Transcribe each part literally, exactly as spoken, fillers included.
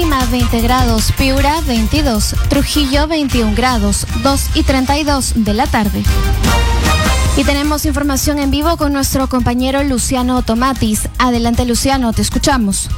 Lima veinte grados, Piura veintidós, Trujillo veintiún grados, dos y treinta y dos de la tarde. Y tenemos información en vivo con nuestro compañero Luciano Tomatis. Adelante, Luciano, te escuchamos.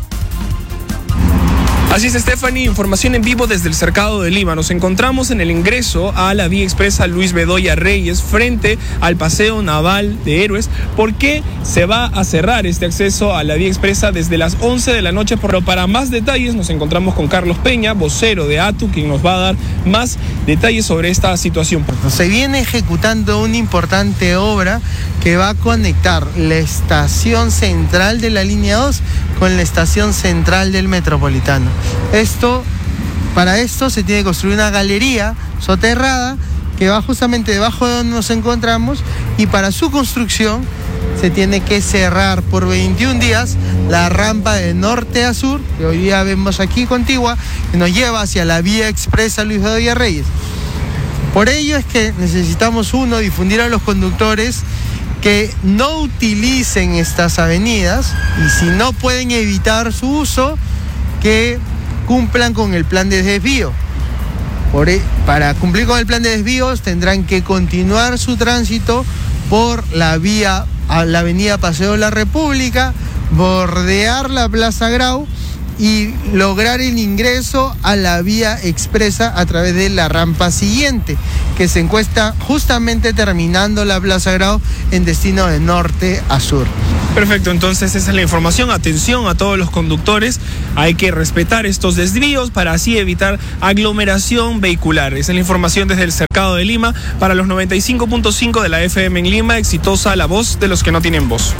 Así es, Stephanie, información en vivo desde el Cercado de Lima. Nos encontramos en el ingreso a la vía expresa Luis Bedoya Reyes, frente al Paseo Naval de Héroes, porque se va a cerrar este acceso a la vía expresa desde las once de la noche. Pero para más detalles nos encontramos con Carlos Peña, vocero de A T U, quien nos va a dar más detalles sobre esta situación. Se viene ejecutando una importante obra que va a conectar la estación central de la línea dos con la estación central del Metropolitano. Esto, para esto se tiene que construir una galería soterrada que va justamente debajo de donde nos encontramos, y para su construcción se tiene que cerrar por veintiún días la rampa de norte a sur, que hoy día vemos aquí contigua, que nos lleva hacia la vía expresa Luis Bedoya Reyes. Por ello es que necesitamos, uno, difundir a los conductores que no utilicen estas avenidas, y si no pueden evitar su uso, que cumplan con el plan de desvío. Por, para cumplir con el plan de desvíos tendrán que continuar su tránsito por la vía, a la avenida Paseo de la República, bordear la Plaza Grau y lograr el ingreso a la vía expresa a través de la rampa siguiente, que se encuentra justamente terminando la Plaza Grau en destino de norte a sur. Perfecto, entonces esa es la información. Atención a todos los conductores, hay que respetar estos desvíos para así evitar aglomeración vehicular. Esa es la información desde el Cercado de Lima para los noventa y cinco punto cinco de la F M en Lima. Exitosa la voz de los que no tienen voz.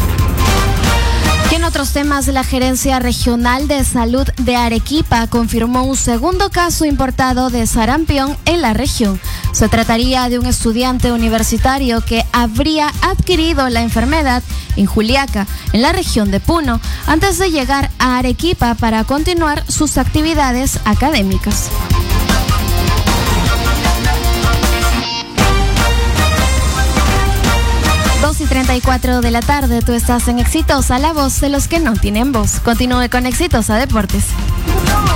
Y en otros temas, la Gerencia Regional de Salud de Arequipa confirmó un segundo caso importado de sarampión en la región. Se trataría de un estudiante universitario que habría adquirido la enfermedad en Juliaca, en la región de Puno, antes de llegar a Arequipa para continuar sus actividades académicas. dos y treinta y cuatro de la tarde, tú estás en Exitosa, la voz de los que no tienen voz. Continúe con Exitosa Deportes.